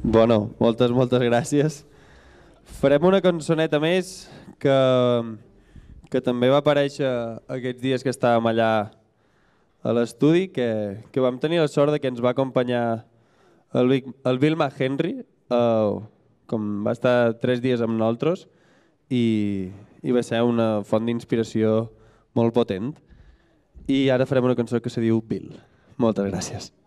Bueno, moltes gràcies. Farem una cançoneta més que també va aparèixer aquests dies que estàvem allà a l'estudi, que vam tenir la sort que ens va acompanyar el Bill McHenry, com va estar 3 dies amb nosaltres i va ser una font d'inspiració molt potent. I ara farem una cançó que se diu Bill. Moltes gràcies.